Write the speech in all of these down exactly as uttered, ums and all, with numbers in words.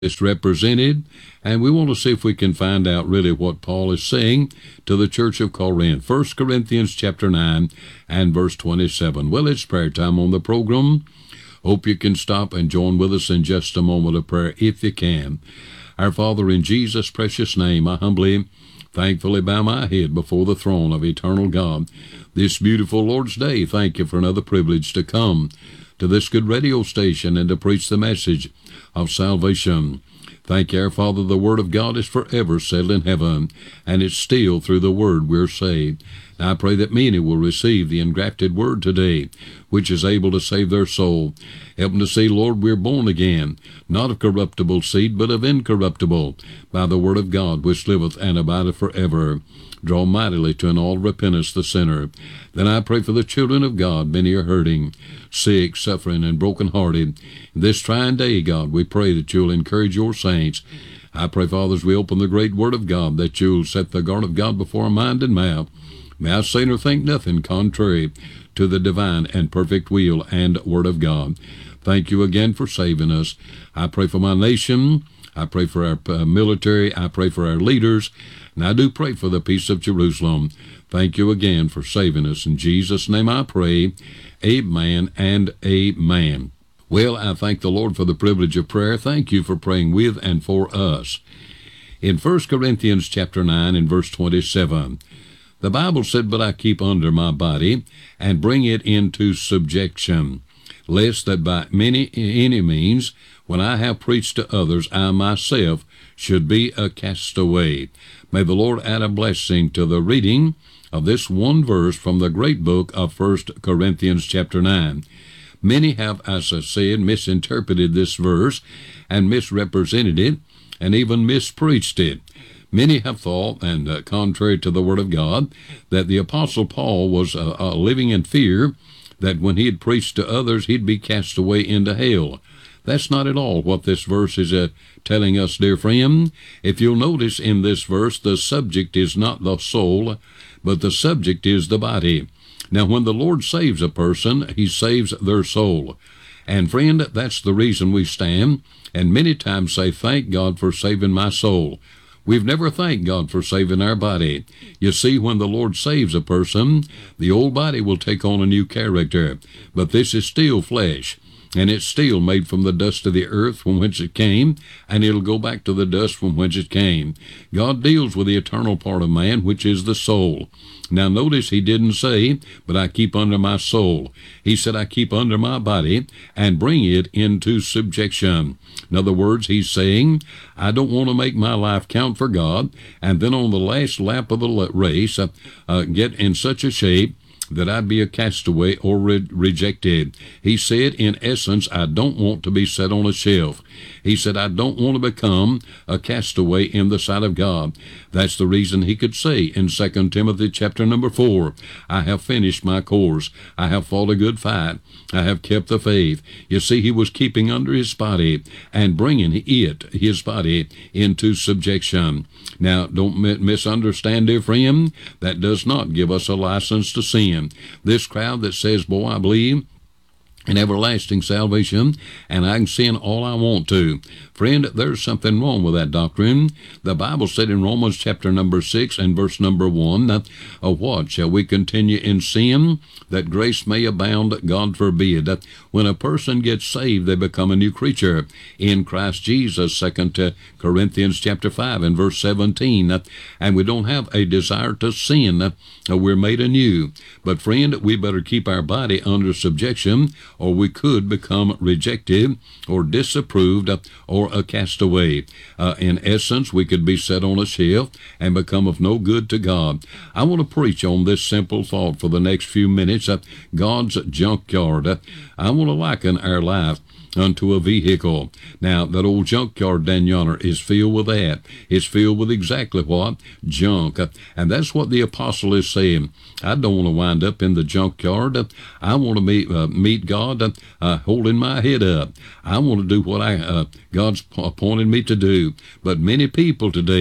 It's represented, and we want to see if we can find out really what Paul is saying to the church of Corinth. First Corinthians chapter nine and verse twenty-seven. Well, it's prayer time on the program. Hope you can stop and join with us in just a moment of prayer if you can. Our Father, in Jesus' precious name, I humbly, thankfully bow my head before the throne of eternal God. This beautiful Lord's Day, thank you for another privilege to come to this good radio station and to preach the message of salvation. Thank you, our Father, the Word of God is forever settled in heaven, and it's still through the Word we're saved. Now I pray that many will receive the engrafted Word today, which is able to save their soul. Help them to see, Lord, we're born again, not of corruptible seed, but of incorruptible, by the Word of God, which liveth and abideth forever. Draw mightily to an all repentance the sinner. Then I pray for the children of God. Many are hurting, sick, suffering, and brokenhearted. This trying day, God, we pray that you'll encourage your saints. I pray, Father, as we open the great Word of God, that you'll set the guard of God before our mind and mouth. May I say nor think nothing contrary to the divine and perfect will and Word of God. Thank you again for saving us. I pray for my nation. I pray for our uh, military. I pray for our leaders. And I do pray for the peace of Jerusalem. Thank you again for saving us. In Jesus' name I pray. Amen and amen. Well, I thank the Lord for the privilege of prayer. Thank you for praying with and for us. In First Corinthians chapter nine and verse twenty-seven, the Bible said, "But I keep under my body, and bring it into subjection, lest that by many any means, when I have preached to others, I myself should be a castaway." May the Lord add a blessing to the reading of this one verse from the great book of First Corinthians chapter nine. Many have, as I said, misinterpreted this verse and misrepresented it and even mispreached it. Many have thought, and uh, contrary to the Word of God, that the Apostle Paul was uh, uh, living in fear that when he had preached to others, he'd be cast away into hell. That's not at all what this verse is uh, telling us, dear friend. If you'll notice in this verse, the subject is not the soul, but the subject is the body. Now, when the Lord saves a person, he saves their soul. And friend, that's the reason we stand and many times say, "Thank God for saving my soul." We've never thanked God for saving our body. You see, when the Lord saves a person, the old body will take on a new character. But this is still flesh, and it's still made from the dust of the earth from whence it came, and it'll go back to the dust from whence it came. God deals with the eternal part of man, which is the soul. Now notice he didn't say, "But I keep under my soul." He said, "I keep under my body and bring it into subjection." In other words, he's saying, I don't want to make my life count for God, and then on the last lap of the race, uh, uh, get in such a shape that I'd be a castaway or re- rejected. He said, in essence, I don't want to be set on a shelf. He said, I don't want to become a castaway in the sight of God. That's the reason he could say in Second Timothy chapter number four, "I have finished my course. I have fought a good fight. I have kept the faith." You see, he was keeping under his body and bringing it, his body, into subjection. Now, don't misunderstand, dear friend. That does not give us a license to sin. This crowd that says, "Boy, I believe in everlasting salvation, and I can sin all I want to." Friend, there's something wrong with that doctrine. The Bible said in Romans chapter number six and verse number one, uh, "What, shall we continue in sin, that grace may abound? God forbid." Uh, when a person gets saved, they become a new creature in Christ Jesus, Second Corinthians chapter five and verse seventeen. Uh, and we don't have a desire to sin. Uh, we're made anew. But friend, we better keep our body under subjection, or we could become rejected or disapproved uh, or a castaway. Uh, in essence, we could be set on a shelf and become of no good to God. I want to preach on this simple thought for the next few minutes. Uh, God's junkyard. Uh, I want to liken our life unto a vehicle. Now, that old junkyard down yonder is filled with that. It's filled with exactly what? Junk. Uh, and that's what the apostle is saying. I don't want to wind up in the junkyard. Uh, I want to meet, uh, meet God uh, uh, holding my head up. I want to do what I uh, God's appointed me to do. But many people today,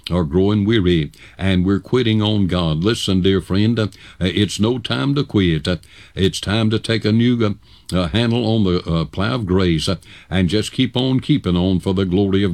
are growing weary and we're quitting on God. Listen, dear friend, uh, it's no time to quit. Uh, it's time to take a new uh, uh, handle on the uh, plow of grace uh, and just keep on keeping on for the glory of